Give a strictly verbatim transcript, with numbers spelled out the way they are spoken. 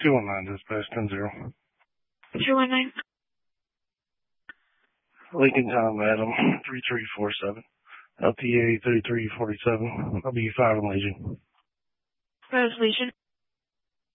two one nine, dispatch ten zero. two one nine. Lincoln Tom Adam, three three four seven. L T A thirty-three forty-seven. I'll be five in Legion. Rose Legion.